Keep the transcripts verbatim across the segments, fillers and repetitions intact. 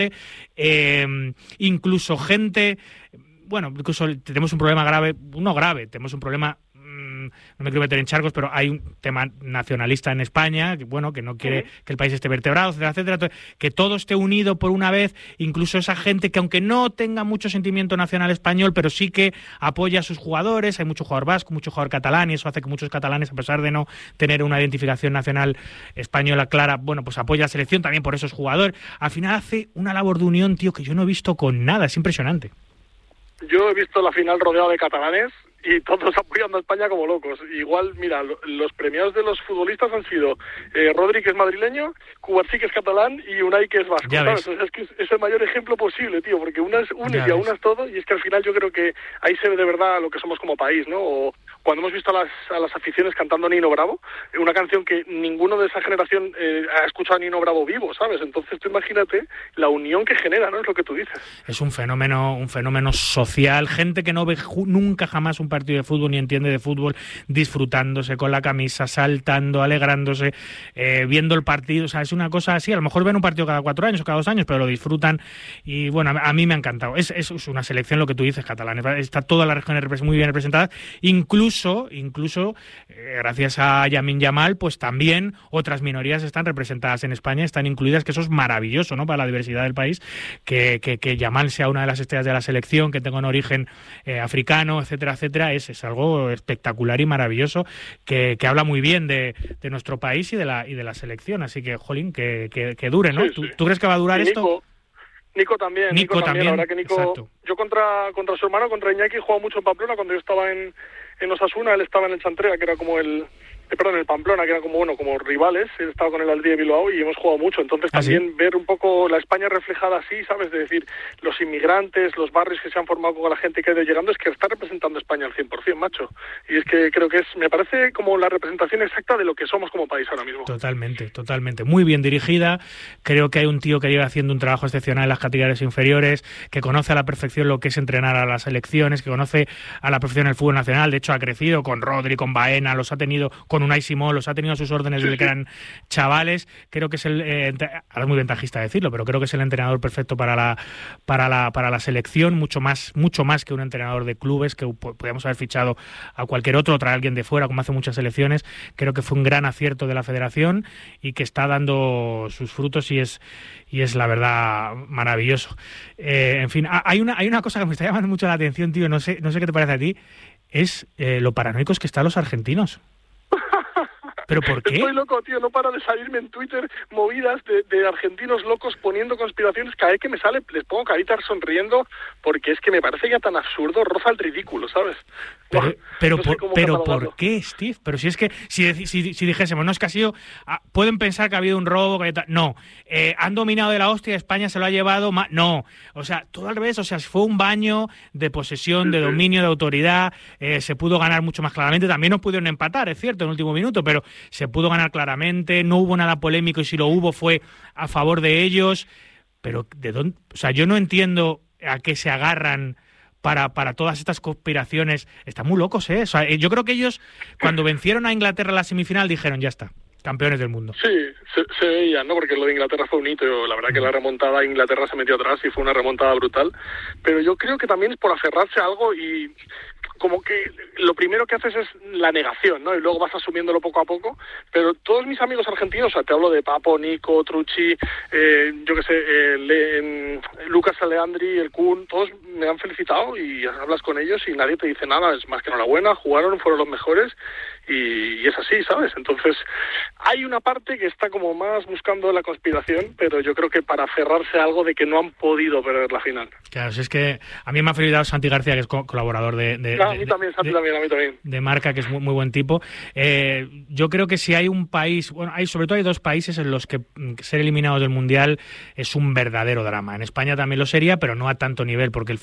eh, incluso gente, bueno, incluso tenemos un problema grave, no grave, tenemos un problema, mmm, no me quiero meter en charcos, pero hay un tema nacionalista en España, que bueno, que no quiere uh-huh. que el país esté vertebrado, etcétera, etcétera, que todo esté unido por una vez, incluso esa gente que aunque no tenga mucho sentimiento nacional español, pero sí que apoya a sus jugadores, hay mucho jugador vasco, mucho jugador catalán, y eso hace que muchos catalanes, a pesar de no tener una identificación nacional española clara, bueno, pues apoya a la selección también por esos jugadores. Al final hace una labor de unión, tío, que yo no he visto con nada, es impresionante. Yo he visto la final rodeado de catalanes y todos apoyando a España como locos. Igual, mira, lo, los premiados de los futbolistas han sido eh, Rodri, que es madrileño, Cubarsí, que es catalán, y Unai, que es vasco, ¿sabes? O sea, es que es, es el mayor ejemplo posible, tío, porque unas unes y a unas todo, y es que al final yo creo que ahí se ve de verdad lo que somos como país, ¿no? O cuando hemos visto a las, a las aficiones cantando Nino Bravo, una canción que ninguno de esa generación eh, ha escuchado a Nino Bravo vivo, ¿sabes? Entonces tú imagínate la unión que genera, ¿no? Es lo que tú dices. Es un fenómeno, un fenómeno social, gente que no ve ju- nunca jamás un partido de fútbol ni entiende de fútbol, disfrutándose con la camisa, saltando, alegrándose, eh, viendo el partido. O sea, es una cosa así, a lo mejor ven un partido cada cuatro años o cada dos años, pero lo disfrutan y bueno, a, a mí me ha encantado. Es, es una selección, lo que tú dices, catalán, está todas las regiones muy bien representadas, incluso, incluso eh, gracias a Yamin Yamal, pues también otras minorías están representadas en España, están incluidas, que eso es maravilloso, ¿no? Para la diversidad del país, que, que, que Yamal sea una de las estrellas de la selección, que tenga un origen eh, africano, etcétera, etcétera, es, es algo espectacular y maravilloso, que, que habla muy bien de, de nuestro país y de la y de la selección, así que, jolín, que, que, que dure, ¿no? Sí, ¿Tú, sí. ¿Tú crees que va a durar y esto? Nico, Nico también, Nico, Nico también, también, la verdad que Nico, exacto. Yo contra contra su hermano, contra Iñaki, he jugado mucho en Pamplona cuando yo estaba en, en Osasuna, él estaba en el Chantrea, que era como el... Eh, perdón, el Pamplona, que era como, bueno, como rivales, él estaba con el Aldría de Bilbao y hemos jugado mucho, entonces ¿Ah, también sí? ver un poco la España reflejada así, ¿sabes? De decir, los inmigrantes, los barrios que se han formado con la gente que ha ido llegando, es que está representando a España al cien por ciento, macho. Y es que creo que es, me parece como la representación exacta de lo que somos como país ahora mismo. Totalmente, totalmente. Muy bien dirigida, creo que hay un tío que lleva haciendo un trabajo excepcional en las categorías inferiores, que conoce a la perfección lo que es entrenar a las selecciones, que conoce a la perfección el fútbol nacional, de hecho ha crecido con Rodri, con Baena, los ha tenido con Unai Simón, los ha tenido a sus órdenes desde que eran chavales. Creo que es el eh, ahora es muy ventajista decirlo, pero creo que es el entrenador perfecto para la para la para la selección, mucho más mucho más que un entrenador de clubes, que podríamos haber fichado a cualquier otro, o traer a alguien de fuera, como hace muchas selecciones. Creo que fue un gran acierto de la federación y que está dando sus frutos y es y es la verdad maravilloso. Eh, en fin, hay una hay una cosa que me está llamando mucho la atención, tío, no sé no sé qué te parece a ti, es eh, lo paranoicos que están los argentinos. ¿Pero por qué? Estoy loco, tío, no para de salirme en Twitter movidas de, de argentinos locos poniendo conspiraciones. Cada vez que me sale les pongo caritas sonriendo, porque es que me parece ya tan absurdo, roza el ridículo, ¿sabes? Pero, no, pero, no sé por, pero ¿por qué, Steve? Pero si es que, si, si, si dijésemos, no, es que ha sido, ah, pueden pensar que ha habido un robo, que tal, no, eh, han dominado de la hostia, España se lo ha llevado, ma- no, o sea, todo al revés, o sea, fue un baño de posesión, de dominio, de autoridad, eh, se pudo ganar mucho más claramente, también nos pudieron empatar, es cierto, en el último minuto, pero se pudo ganar claramente, no hubo nada polémico y si lo hubo fue a favor de ellos, pero ¿de dónde? O sea, yo no entiendo a qué se agarran para, para todas estas conspiraciones. Están muy locos, ¿eh? O sea, yo creo que ellos, cuando vencieron a Inglaterra en la semifinal, dijeron, ya está, campeones del mundo. Sí, se, se veía, ¿no? Porque lo de Inglaterra fue un hito. La verdad que la remontada, Inglaterra se metió atrás y fue una remontada brutal. Pero yo creo que también es por aferrarse a algo y como que lo primero que haces es la negación, ¿no? Y luego vas asumiéndolo poco a poco. Pero todos mis amigos argentinos, o sea, te hablo de Papo, Nico, Trucci, eh, yo qué sé, eh, Le, eh, Lucas Aleandri, el Kun, todos me han felicitado y hablas con ellos y nadie te dice nada. Es más que enhorabuena, jugaron, fueron los mejores y, y es así, ¿sabes? Entonces, hay una parte que está como más buscando la conspiración, pero yo creo que para aferrarse a algo de que no han podido perder la final. Claro, si es que a mí me ha felicitado Santi García, que es co- colaborador de, de, no, a de, mí también, Santi de, también, a mí también. de Marca, que es muy, muy buen tipo. Eh, yo creo que si hay un país, bueno, hay sobre todo hay dos países en los que ser eliminados del Mundial es un verdadero drama. En España también lo sería, pero no a tanto nivel, porque el fútbol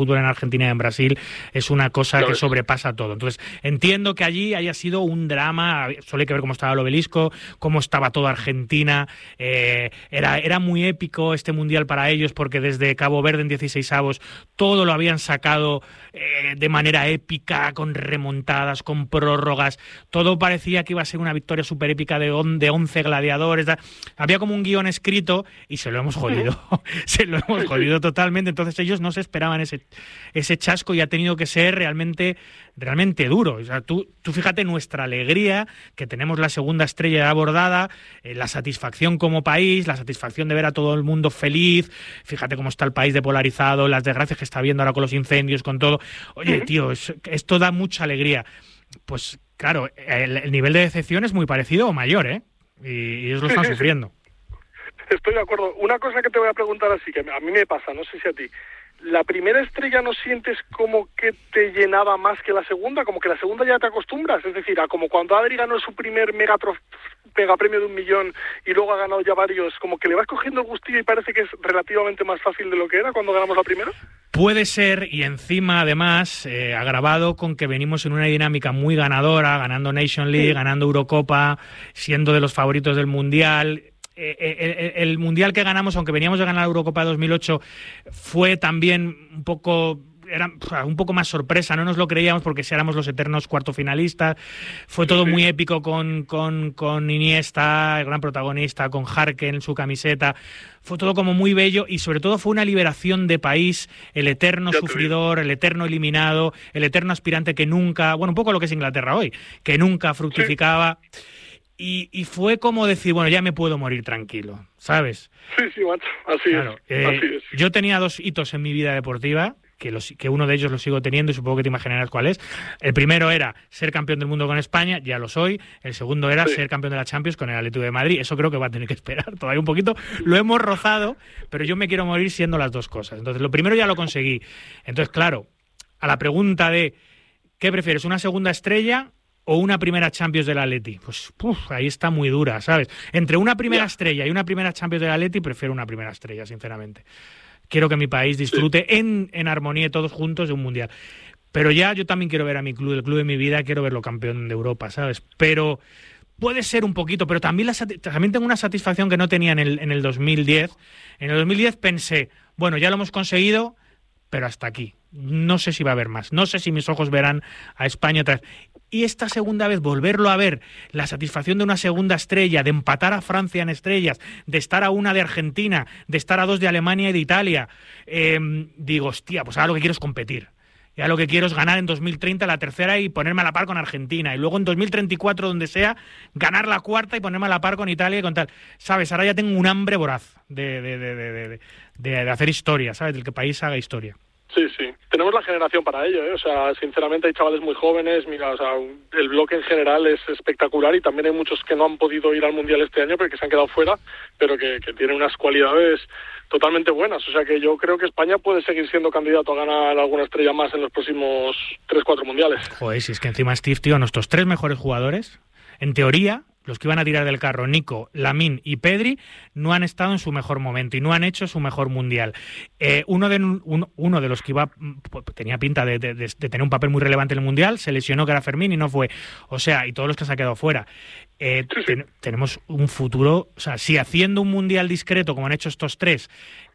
fútbol en Argentina y en Brasil es una cosa claro. que sobrepasa todo. Entonces, entiendo que allí haya sido un drama, solo hay que ver cómo estaba el obelisco, cómo estaba toda Argentina, eh, era, era muy épico este mundial para ellos porque desde Cabo Verde en dieciseisavos todo lo habían sacado eh, de manera épica, con remontadas, con prórrogas, todo parecía que iba a ser una victoria súper épica de, on, de once gladiadores, da. Había como un guión escrito y se lo hemos jodido, se lo hemos jodido totalmente, entonces ellos no se esperaban ese, ese chasco y ha tenido que ser realmente, realmente duro. O sea, tú, tú fíjate nuestra alegría, que tenemos la segunda estrella abordada, eh, la satisfacción como país, la satisfacción de ver a todo el mundo feliz, fíjate cómo está el país depolarizado, las desgracias que está viendo ahora con los incendios, con todo. Oye, tío, es, esto da mucha alegría. Pues claro, el, el nivel de decepción es muy parecido o mayor, ¿eh? Y, y ellos lo están sufriendo. Estoy de acuerdo. Una cosa que te voy a preguntar así, que a mí me pasa, no sé si a ti. ¿La primera estrella no sientes como que te llenaba más que la segunda? Como que la segunda ya te acostumbras, es decir, a como cuando Adri ganó su primer mega, trof- mega premio de un millón y luego ha ganado ya varios, como que le vas cogiendo el gustillo y parece que es relativamente más fácil de lo que era cuando ganamos la primera. Puede ser, y encima, además, eh, agravado con que venimos en una dinámica muy ganadora, ganando Nation League, sí. ganando Eurocopa, siendo de los favoritos del Mundial. Eh, eh, el, el Mundial que ganamos, aunque veníamos de ganar la Eurocopa dos mil ocho, fue también un poco... era un poco más sorpresa, no nos lo creíamos porque si éramos los eternos cuarto finalistas, fue todo muy épico con, con, con Iniesta, el gran protagonista, con Harken en su camiseta, fue todo como muy bello y sobre todo fue una liberación de país, el eterno sufridor, el eterno eliminado, el eterno aspirante que nunca, bueno, un poco lo que es Inglaterra hoy, que nunca fructificaba. Sí. Y, y fue como decir, bueno, ya me puedo morir tranquilo, ¿sabes? Sí, sí, macho, así, claro, es, eh, así es. Yo tenía dos hitos en mi vida deportiva, que, los, que uno de ellos lo sigo teniendo y supongo que te imaginarás cuál es. El primero era ser campeón del mundo con España, ya lo soy. El segundo era sí. ser campeón de la Champions con el Atlético de Madrid. Eso creo que va a tener que esperar todavía un poquito. Lo hemos rozado, pero yo me quiero morir siendo las dos cosas. Entonces, lo primero ya lo conseguí. Entonces, claro, a la pregunta de ¿qué prefieres, una segunda estrella o una primera Champions del Atleti? Pues uf, ahí está muy dura, ¿sabes? Entre una primera yeah. estrella y una primera Champions del Atleti, prefiero una primera estrella, sinceramente. Quiero que mi país disfrute sí. en, en armonía todos juntos de un mundial. Pero ya yo también quiero ver a mi club, el club de mi vida, quiero verlo campeón de Europa, ¿sabes? Pero puede ser un poquito, pero también, la, también tengo una satisfacción que no tenía en el, en el dos mil diez. En el dos mil diez pensé, bueno, ya lo hemos conseguido, pero hasta aquí. No sé si va a haber más. No sé si mis ojos verán a España otra vez. Y esta segunda vez, volverlo a ver, la satisfacción de una segunda estrella, de empatar a Francia en estrellas, de estar a una de Argentina, de estar a dos de Alemania y de Italia, eh, digo, hostia, pues ahora lo que quiero es competir. Ya lo que quiero es ganar en dos mil treinta la tercera y ponerme a la par con Argentina. Y luego en dos mil treinta y cuatro, donde sea, ganar la cuarta y ponerme a la par con Italia y con tal. ¿Sabes? Ahora ya tengo un hambre voraz de, de, de, de, de, de, de hacer historia, ¿sabes? Del que el país haga historia. Sí, sí. Tenemos la generación para ello, ¿eh? O sea, sinceramente hay chavales muy jóvenes, mira, o sea, el bloque en general es espectacular y también hay muchos que no han podido ir al Mundial este año porque se han quedado fuera, pero que, que tienen unas cualidades totalmente buenas. O sea que yo creo que España puede seguir siendo candidato a ganar alguna estrella más en los próximos tres cuatro mundiales. Joder, si es que encima Steve, tío, nuestros tres mejores jugadores, en teoría, los que iban a tirar del carro, Nico, Lamine y Pedri, no han estado en su mejor momento y no han hecho su mejor mundial. Eh, uno, de, un, uno de los que iba tenía pinta de, de, de, de tener un papel muy relevante en el mundial, se lesionó, que era Fermín, y no fue. O sea, y todos los que se han quedado fuera. Eh, ten, tenemos un futuro, o sea, si haciendo un mundial discreto, como han hecho estos tres,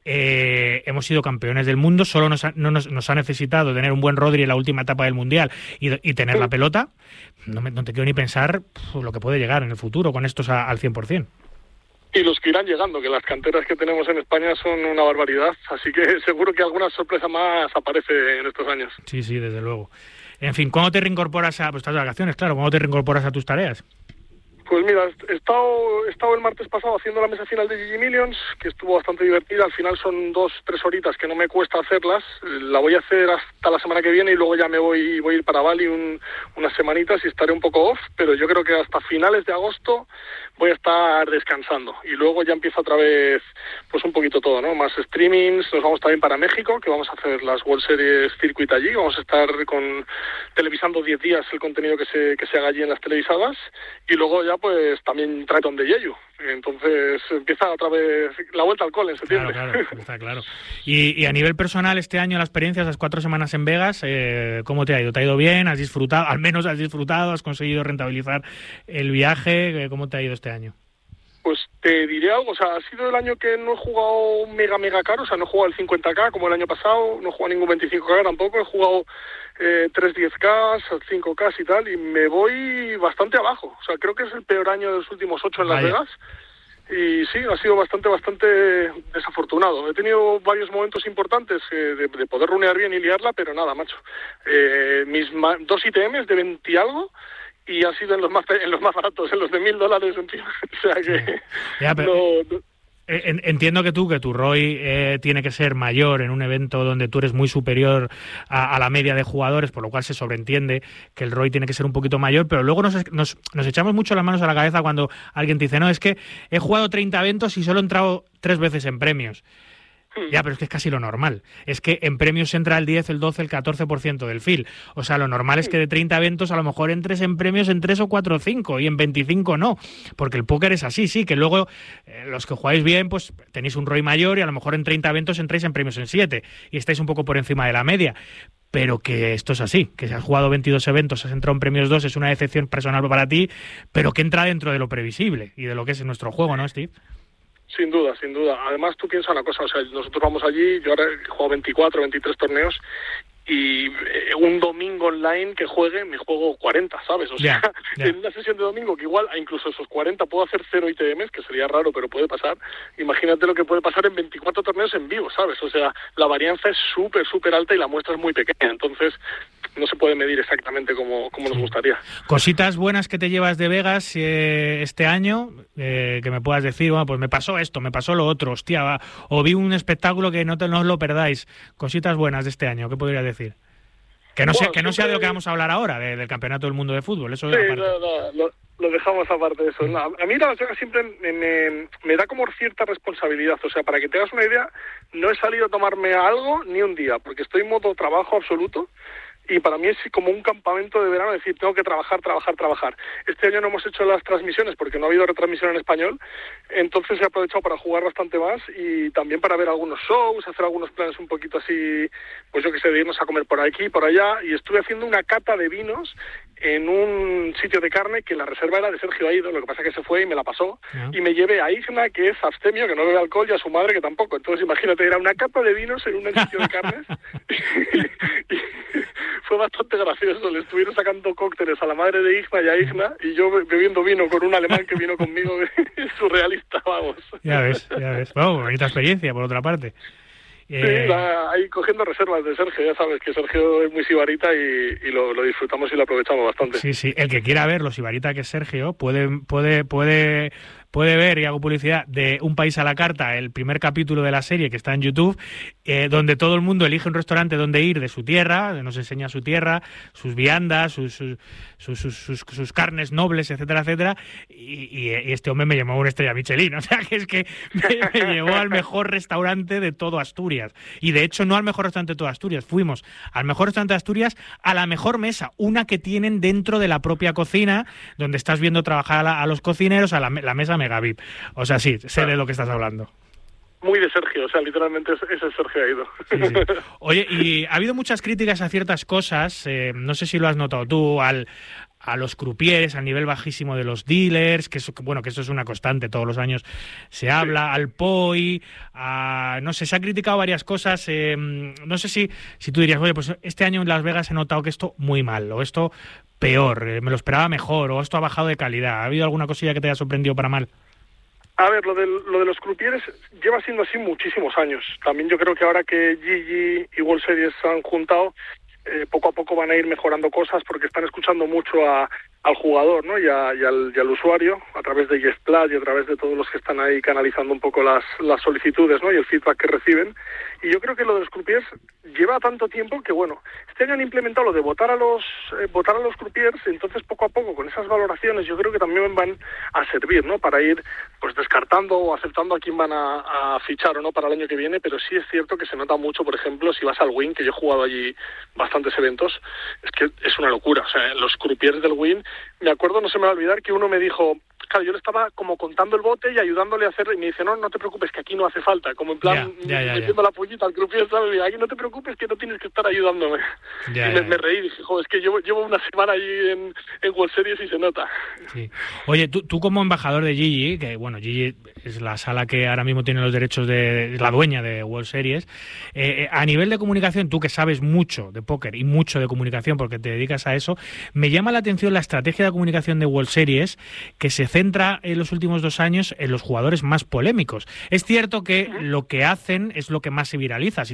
eh, hemos sido campeones del mundo, solo nos ha, no nos, nos ha necesitado tener un buen Rodri en la última etapa del mundial y, y tener la pelota, no, me, no te quiero ni pensar pf, lo que puede llegar en el futuro con estos a, al cien por ciento. Y los que irán llegando, que las canteras que tenemos en España son una barbaridad, así que seguro que alguna sorpresa más aparece en estos años. Sí, sí, desde luego. En fin, ¿cuándo te reincorporas a pues, estas vacaciones? Claro, ¿cuándo te reincorporas a tus tareas? Pues mira, he estado, he estado el martes pasado haciendo la mesa final de G G Millions, que estuvo bastante divertida. Al final son dos, tres horitas que no me cuesta hacerlas. La voy a hacer hasta la semana que viene y luego ya me voy, voy a ir para Bali un, unas semanitas y estaré un poco off, pero yo creo que hasta finales de agosto voy a estar descansando. Y luego ya empieza otra vez, pues un poquito todo, ¿no? Más streamings, nos vamos también para México, que vamos a hacer las World Series Circuit allí. Vamos a estar con televisando diez días el contenido que se, que se haga allí en las televisadas. Y luego ya pues también trae ton de yeyu. Entonces empieza otra vez la vuelta al cole en septiembre. Claro, claro, está claro. Y, y a nivel personal, este año la experiencia, esas cuatro semanas en Vegas, eh, ¿cómo te ha ido? ¿Te ha ido bien? ¿Has disfrutado? Al menos has disfrutado, has conseguido rentabilizar el viaje. ¿Cómo te ha ido este año? Pues te diré algo, o sea, ha sido el año que no he jugado mega, mega caro, o sea, no he jugado el cincuenta K como el año pasado, no he jugado ningún veinticinco K tampoco, he jugado eh, tres diez K, cinco K y tal, y me voy bastante abajo, o sea, creo que es el peor año de los últimos ocho en Las Vaya. Vegas, y sí, ha sido bastante, bastante desafortunado. He tenido varios momentos importantes eh, de, de poder runear bien y liarla, pero nada, macho, eh, mis ma- dos I T Ms de veinte y algo, y ha sido en los más en los más baratos, en los de mil dólares encima. O sea que Sí. Ya, pero no, no. Entiendo que tú, que tu R O I eh, tiene que ser mayor en un evento donde tú eres muy superior a, a la media de jugadores, por lo cual se sobreentiende que el R O I tiene que ser un poquito mayor, pero luego nos, nos, nos echamos mucho las manos a la cabeza cuando alguien te dice, no, es que he jugado treinta eventos y solo he entrado tres veces en premios. Ya, pero es que es casi lo normal. Es que en premios entra el diez, el doce, el catorce por ciento del field. O sea, lo normal es que de treinta eventos a lo mejor entres en premios en tres o cuatro o cinco y en veinticinco no. Porque el póker es así, sí, que luego eh, los que jugáis bien, pues tenéis un R O I mayor y a lo mejor en treinta eventos entráis en premios en siete y estáis un poco por encima de la media. Pero que esto es así, que si has jugado veintidós eventos, has entrado en premios dos, es una decepción personal para ti, pero que entra dentro de lo previsible y de lo que es nuestro juego, ¿no, Steve? Sin duda, sin duda. Además, tú piensas una cosa, o sea, nosotros vamos allí, yo ahora he jugado veinticuatro, veintitrés torneos y eh, un domingo online que juegue, me juego cuarenta, ¿sabes? O sea, yeah, yeah. en una sesión de domingo que igual, incluso esos cuarenta puedo hacer cero I T Ms, que sería raro, pero puede pasar. Imagínate lo que puede pasar en veinticuatro torneos en vivo, ¿sabes? O sea, la varianza es súper, súper alta y la muestra es muy pequeña, entonces no se puede medir exactamente como, como nos gustaría. Cositas buenas que te llevas de Vegas eh, este año, eh, que me puedas decir, bueno, pues me pasó esto, me pasó lo otro, hostia, va, o vi un espectáculo que no, te, no os lo perdáis. Cositas buenas de este año, ¿qué podrías decir? Que no, bueno, sea, que no sea de lo que vamos a hablar ahora, de, del Campeonato del Mundo de Fútbol, eso sí, aparte. No, no, lo, lo dejamos aparte de eso. No, a mí Las Vegas siempre me, me, me da como cierta responsabilidad, o sea, para que te hagas una idea, no he salido a tomarme algo ni un día, porque estoy en modo trabajo absoluto. Y para mí es como un campamento de verano, decir, tengo que trabajar, trabajar, trabajar. Este año no hemos hecho las transmisiones porque no ha habido retransmisión en español, entonces he aprovechado para jugar bastante más y también para ver algunos shows, hacer algunos planes un poquito así, pues yo que sé, de irnos a comer por aquí, por allá, y estuve haciendo una cata de vinos en un sitio de carne que la reserva era de Sergio Aido, lo que pasa es que se fue y me la pasó, yeah. y me llevé a Igna, que es abstemio, que no bebe alcohol, y a su madre, que tampoco. Entonces imagínate, era una cata de vinos en un sitio de carnes, y, y fue bastante gracioso. Le estuvieron sacando cócteles a la madre de Igna y a Igna, y yo bebiendo vino con un alemán que vino conmigo, surrealista, vamos. Ya ves, ya ves. Bueno, bonita experiencia, por otra parte. Eh... Sí, la, ahí cogiendo reservas de Sergio, ya sabes que Sergio es muy sibarita y, y lo, lo disfrutamos y lo aprovechamos bastante. Sí, sí, el que quiera ver lo sibarita que es Sergio puede, puede, puede, puede ver, y hago publicidad, de Un País a la Carta, el primer capítulo de la serie que está en YouTube, eh, donde todo el mundo elige un restaurante donde ir de su tierra, nos enseña su tierra, sus viandas, sus, sus, sus, sus, sus, sus carnes nobles, etcétera, etcétera, y, y, y este hombre me llamó una estrella Michelin, o sea que es que me, me llevó al mejor restaurante de todo Asturias. Y de hecho no al mejor restaurante de toda Asturias, fuimos al mejor restaurante de Asturias, a la mejor mesa, una que tienen dentro de la propia cocina, donde estás viendo trabajar a, la, a los cocineros, a la, la mesa Mega V I P. O sea, sí, sé de lo que estás hablando. Muy de Sergio, o sea, literalmente ese es Sergio Aido. Sí, sí. Oye, y ha habido muchas críticas a ciertas cosas, eh, no sé si lo has notado tú, al... a los croupiers, al nivel bajísimo de los dealers, que eso, bueno, que eso es una constante, todos los años se habla, sí. al P O I, a, no sé, se ha criticado varias cosas, eh, no sé si, si tú dirías, oye, pues este año en Las Vegas he notado que esto muy mal, o esto peor, eh, me lo esperaba mejor, o esto ha bajado de calidad. ¿Ha habido alguna cosilla que te haya sorprendido para mal? A ver, lo de, lo de los croupiers lleva siendo así muchísimos años. También yo creo que ahora que G G y World Series se han juntado, Eh, poco a poco van a ir mejorando cosas porque están escuchando mucho a, al jugador, ¿no? y, a, y, al, y al usuario a través de YesPlus y a través de todos los que están ahí canalizando un poco las, las solicitudes, ¿no? y el feedback que reciben. Y yo creo que lo de los croupiers lleva tanto tiempo que, bueno, este año han implementado lo de votar a los eh, votar a los croupiers, entonces poco a poco con esas valoraciones yo creo que también van a servir, ¿no? Para ir pues descartando o aceptando a quién van a, a fichar o no para el año que viene, pero sí es cierto que se nota mucho, por ejemplo, si vas al Wynn, que yo he jugado allí bastantes eventos, es que es una locura. O sea, los croupiers del Wynn, me acuerdo, no se me va a olvidar, que uno me dijo, claro, yo le estaba como contando el bote y ayudándole a hacer, y me dice, no, no te preocupes, que aquí no hace falta, como en plan, ya, ya, ya, metiendo ya. la pullita al croupier, ¿sabes? Aquí no te preocupes, que no tienes que estar ayudándome. Ya, y ya, me, me reí, y dije, joder, es que llevo, llevo una semana ahí en, en World Series y se nota. Sí. Oye, tú, tú como embajador de G G, que bueno, G G es la sala que ahora mismo tiene los derechos de, es la dueña de World Series, eh, a nivel de comunicación, tú que sabes mucho de póker y mucho de comunicación porque te dedicas a eso, me llama la atención la estrategia de comunicación de World Series que se centra en los últimos dos años en los jugadores más polémicos. Es cierto que lo que hacen es lo que más se viraliza. Si